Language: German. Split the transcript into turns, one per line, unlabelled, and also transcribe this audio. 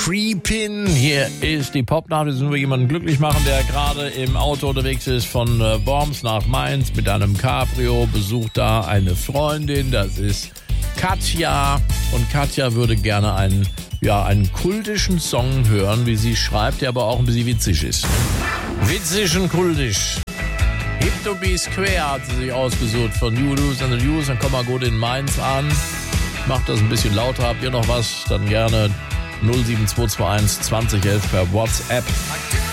Creepin'. Hier ist die Popnacht. Wir müssen nur jemanden glücklich machen, der gerade im Auto unterwegs ist von Worms nach Mainz mit einem Cabrio. Besucht da eine Freundin, das ist Katja. Und Katja würde gerne einen kultischen Song hören, wie sie schreibt, der aber auch ein bisschen witzig ist. Witzig und kultisch. Hip to be square hat sie sich ausgesucht von You Lose and the News. Dann komm mal gut in Mainz an. Macht das ein bisschen lauter. Habt ihr noch was? Dann gerne 07221 2011 per WhatsApp.